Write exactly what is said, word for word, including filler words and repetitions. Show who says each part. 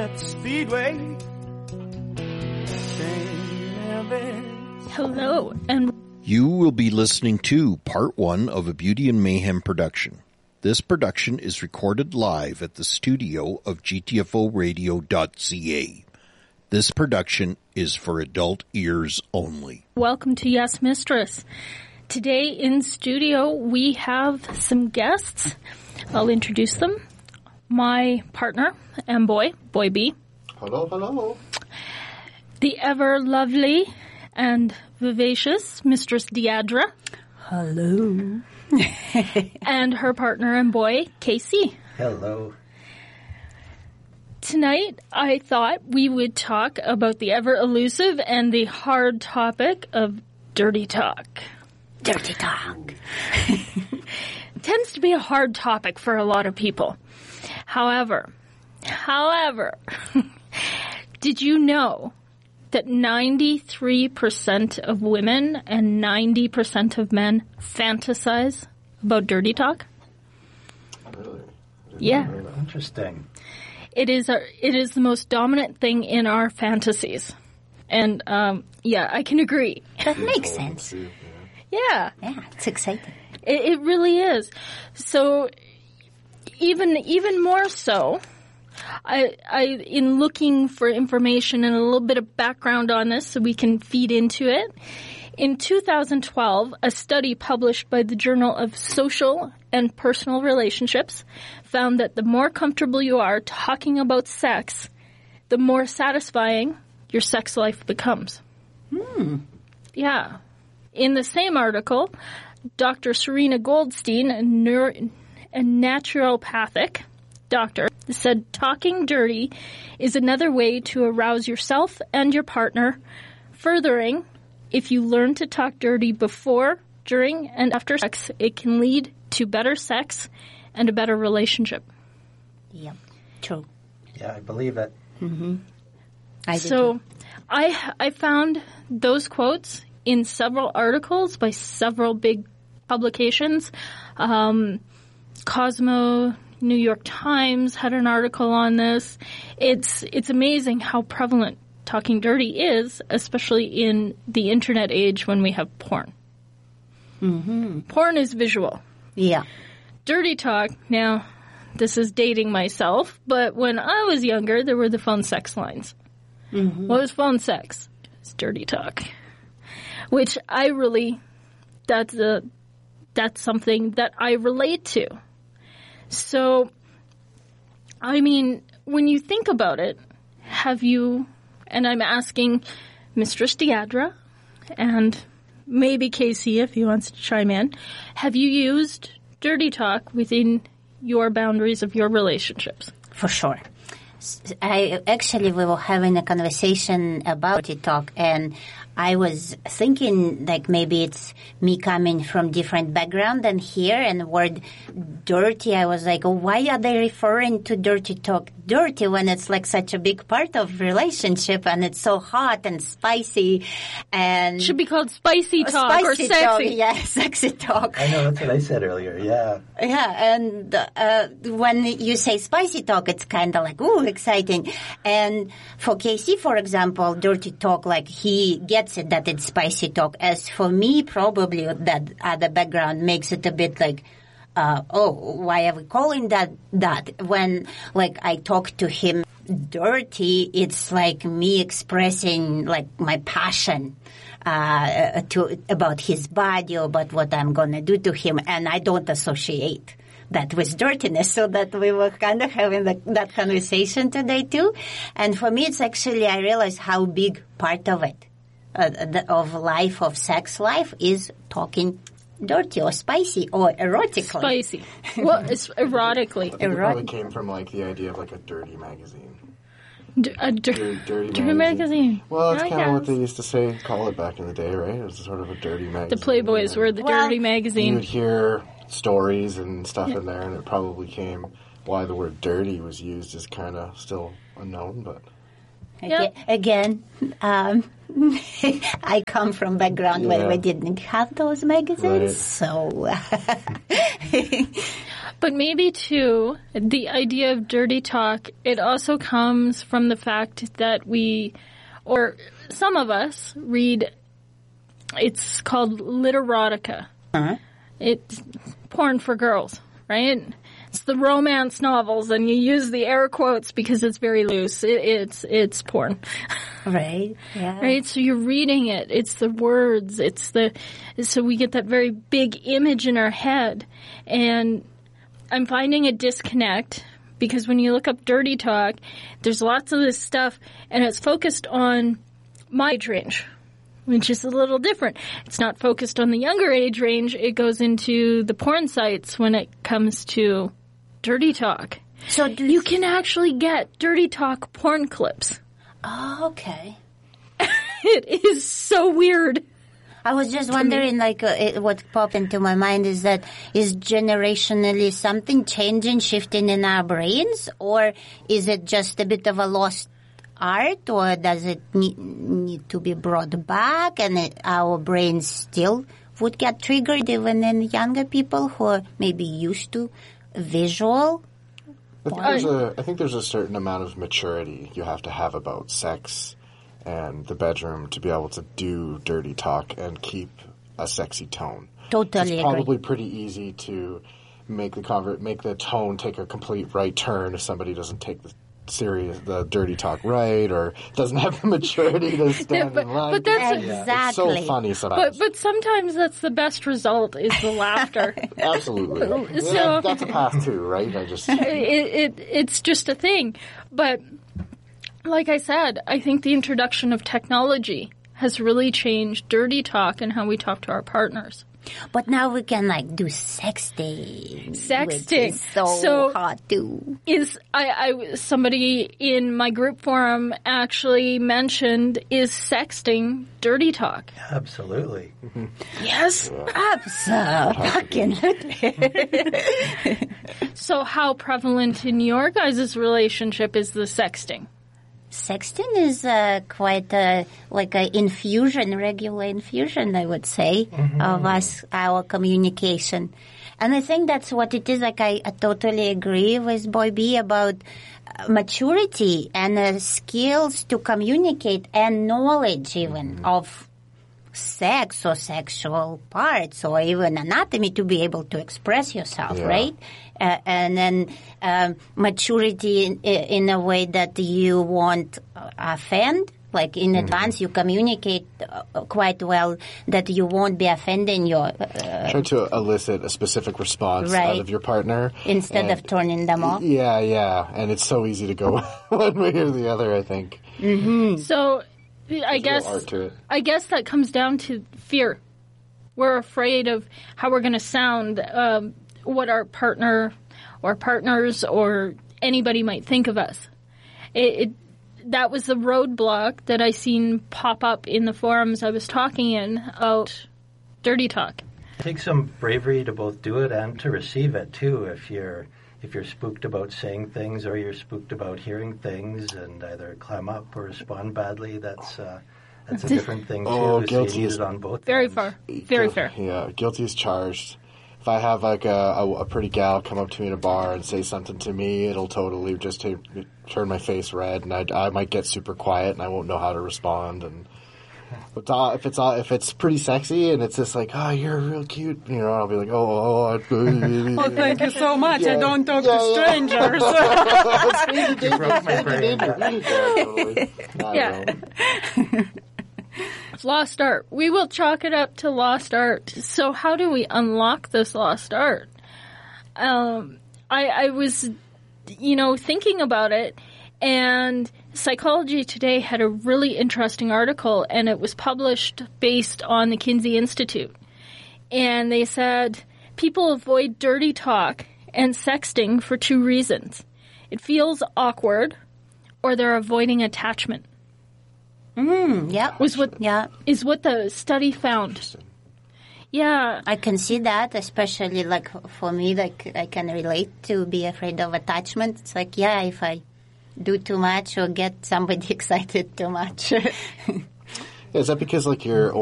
Speaker 1: at the Speedway.
Speaker 2: Hello, and
Speaker 3: you will be listening to part one of a Beauty and Mayhem production. This production is recorded live at the studio of G T F O radio dot C A. This production is for adult ears only.
Speaker 2: Welcome to Yes Mistress. Today in studio we have some guests. I'll introduce them. My partner and boy, Boy B.
Speaker 4: Hello, hello.
Speaker 2: The ever lovely and vivacious Mistress Deidre.
Speaker 5: Hello.
Speaker 2: And her partner and boy, Casey.
Speaker 6: Hello.
Speaker 2: Tonight, I thought we would talk about the ever elusive and the hard topic of dirty talk.
Speaker 5: Dirty talk.
Speaker 2: Tends to be a hard topic for a lot of people. However, however, did you know that ninety-three percent of women and ninety percent of men fantasize about dirty talk?
Speaker 4: Really?
Speaker 2: Yeah.
Speaker 6: Interesting.
Speaker 2: It is a, it is the most dominant thing in our fantasies. And, um, yeah, I can agree.
Speaker 5: That makes sense.
Speaker 2: Yeah.
Speaker 5: Yeah, it's exciting.
Speaker 2: It, it really is. So, even, even more so, I, I, in looking for information and a little bit of background on this so we can feed into it, in two thousand twelve, a study published by the Journal of Social and Personal Relationships found that the more comfortable you are talking about sex, the more satisfying your sex life becomes.
Speaker 5: Hmm.
Speaker 2: Yeah. In the same article, Doctor Serena Goldstein, a, neuro- a naturopathic doctor, said talking dirty is another way to arouse yourself and your partner, furthering, if you learn to talk dirty before, during, and after sex, it can lead to better sex and a better relationship.
Speaker 5: Yep, true.
Speaker 6: Yeah, I believe it.
Speaker 5: Mm-hmm. I
Speaker 2: so I, I found those quotes in several articles by several big publications. Um, Cosmo, New York Times had an article on this. It's it's amazing how prevalent talking dirty is, especially in the internet age when we have porn.
Speaker 5: Mm-hmm.
Speaker 2: Porn is visual.
Speaker 5: Yeah.
Speaker 2: Dirty talk, now, this is dating myself, but when I was younger, there were the phone sex lines.
Speaker 5: Mm-hmm.
Speaker 2: What was phone sex? It's dirty talk. Which I really, that's a, that's something that I relate to. So, I mean, when you think about it, have you, and I'm asking Mistress Deidre and maybe Casey if he wants to chime in, have you used dirty talk within your boundaries of your relationships?
Speaker 5: For sure. I actually, we were having a conversation about dirty talk, and I was thinking like maybe it's me coming from different background than here, and the word dirty, I was like, oh, why are they referring to dirty talk dirty when it's like such a big part of relationship and it's so hot and spicy and
Speaker 2: should be called spicy talk
Speaker 5: spicy
Speaker 2: or sexy.
Speaker 5: Talk, yeah, sexy talk.
Speaker 6: I know, that's what I said earlier, yeah.
Speaker 5: Yeah, and uh, when you say spicy talk, it's kind of like, ooh, exciting. And for Casey, for example, dirty talk, like he gets it that it's spicy talk. As for me, probably that other background makes it a bit like, uh, oh, why are we calling that that? When, like, I talk to him dirty, it's like me expressing, like, my passion uh, to about his body or about what I'm going to do to him, and I don't associate that with dirtiness, so that we were kind of having the, that conversation today, too. And for me, it's actually, I realized how big part of it, uh, the, of life, of sex life, is talking dirty or spicy or erotically.
Speaker 2: Spicy. Well, it's erotically.
Speaker 4: I think it probably came from like the idea of like a dirty magazine.
Speaker 2: D- a dir-
Speaker 4: dirty, dirty,
Speaker 2: dirty magazine. magazine.
Speaker 4: Well, that's
Speaker 2: I
Speaker 4: kind of what
Speaker 2: guess.
Speaker 4: they used to say, call it back in the day, right? It was sort of a dirty magazine.
Speaker 2: The Playboys were the
Speaker 5: Well,
Speaker 2: dirty
Speaker 4: You
Speaker 2: magazine.
Speaker 4: would hear stories and stuff in there, and it probably came why the word dirty was used is kind of still unknown, but
Speaker 2: Yep.
Speaker 5: Again, um, I come from background
Speaker 4: Yeah.
Speaker 5: where we didn't have those magazines,
Speaker 4: Right.
Speaker 5: so
Speaker 2: But maybe, too, the idea of dirty talk, it also comes from the fact that we, or some of us, read, it's called literotica.
Speaker 5: Uh-huh.
Speaker 2: It's porn for girls, right? It's the romance novels, and you use the air quotes because it's very loose. It, it's it's porn.
Speaker 5: Right. Yeah.
Speaker 2: Right, so you're reading it. It's the words. It's the so we get that very big image in our head, and I'm finding a disconnect because when you look up dirty talk, there's lots of this stuff, and it's focused on my age range, which is a little different. It's not focused on the younger age range. It goes into the porn sites when it comes to dirty talk.
Speaker 5: So do
Speaker 2: You can actually get dirty talk porn clips.
Speaker 5: Oh, okay.
Speaker 2: It is so weird.
Speaker 5: I was just wondering, like, uh, it, what popped into my mind is that is generationally something changing, shifting in our brains, or is it just a bit of a lost art, or does it need, need to be brought back, and it, our brains still would get triggered even in younger people who are maybe used to visual?
Speaker 4: I think, there's a, I think there's a certain amount of maturity you have to have about sex and the bedroom to be able to do dirty talk and keep a sexy tone.
Speaker 5: Totally
Speaker 4: It's
Speaker 5: agree.
Speaker 4: probably pretty easy to make the convert, make the tone take a complete right turn if somebody doesn't take the serious, the dirty talk right, or doesn't have the maturity to stand
Speaker 2: but-
Speaker 4: in line.
Speaker 2: but that's-
Speaker 5: Exactly.
Speaker 4: It's so funny sometimes.
Speaker 2: But but sometimes that's the best result is the laughter.
Speaker 4: Absolutely.
Speaker 2: So-
Speaker 4: Yeah, that's a path too, right? I just
Speaker 2: it, it it's just a thing. But like I said, I think the introduction of technology has really changed dirty talk and how we talk to our partners.
Speaker 5: But now we can, like, do sexting. Which
Speaker 2: Sexting.
Speaker 5: is so,
Speaker 2: So-
Speaker 5: hot, too.
Speaker 2: Is I, I somebody in my group forum actually mentioned is sexting dirty talk?
Speaker 6: Absolutely.
Speaker 2: Yes.
Speaker 5: Absolutely.
Speaker 2: So how prevalent in your guys' relationship is the sexting?
Speaker 5: Sexting is uh, quite a, like an infusion, regular infusion, I would say, of us, our communication. And I think that's what it is. Like, I, I totally agree with Boy B about uh, maturity and uh, skills to communicate and knowledge even of sex or sexual parts or even anatomy to be able to express yourself,
Speaker 4: Yeah.
Speaker 5: right? Uh, and then um, maturity in, in a way that you won't uh, offend. Like in advance, you communicate uh, quite well that you won't be offending your uh,
Speaker 4: try to elicit a specific response
Speaker 5: Right.
Speaker 4: out of your partner
Speaker 5: instead
Speaker 4: and-
Speaker 5: of turning them off.
Speaker 4: Yeah, yeah, and it's so easy to go one way or the other. I think.
Speaker 2: So I
Speaker 4: There's
Speaker 2: guess
Speaker 4: real art to it.
Speaker 2: I guess that comes down to fear. We're afraid of how we're going to sound, um, what our partner or partners or anybody might think of us. It, it that was the roadblock that I seen pop up in the forums I was talking in about dirty talk.
Speaker 6: It takes some bravery to both do it and to receive it too. If you're if you're spooked about saying things or you're spooked about hearing things and either climb up or respond badly, that's uh, that's a different thing too.
Speaker 4: Oh,
Speaker 6: so
Speaker 4: guilty
Speaker 6: you need
Speaker 4: is-
Speaker 6: it on both
Speaker 2: Very
Speaker 6: ends.
Speaker 2: far. Very
Speaker 4: Guil-
Speaker 2: fair.
Speaker 4: Yeah, guilty is charged. If I have like a, a, a pretty gal come up to me in a bar and say something to me, it'll totally just ta- turn my face red, and I, I might get super quiet, and I won't know how to respond. And but uh, if it's uh, if it's pretty sexy and it's just like, oh, you're real cute, you know, I'll be like, oh, oh, I,
Speaker 1: Oh, thank you so much. I
Speaker 4: Yeah.
Speaker 1: don't talk
Speaker 4: Yeah,
Speaker 1: to
Speaker 4: yeah.
Speaker 1: strangers.
Speaker 6: You broke my brain.
Speaker 4: yeah, totally. I
Speaker 2: Yeah.
Speaker 4: don't.
Speaker 2: It's lost art. We will chalk it up to lost art. So how do we unlock this lost art? Um, I, I was, you know, thinking about it, and Psychology Today had a really interesting article, and it was published based on the Kinsey Institute. And they said people avoid dirty talk and sexting for two reasons. It feels awkward, or they're avoiding attachment.
Speaker 5: Mm, yeah.
Speaker 2: Was what
Speaker 5: Yeah.
Speaker 2: is what the study found. Yeah,
Speaker 5: I can see that, especially like for me, like I can relate to be afraid of attachment. It's like, yeah, if I do too much or get somebody excited too much.
Speaker 4: Is that because like you're